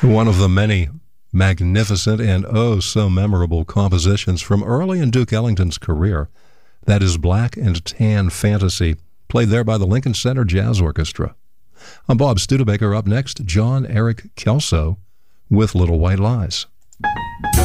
One of the many magnificent and oh so memorable compositions from early in Duke Ellington's career. That is Black and Tan Fantasy, played there by the Lincoln Center Jazz Orchestra. I'm Bob Studebaker. Up next, John Eric Kelso with Little White Lies.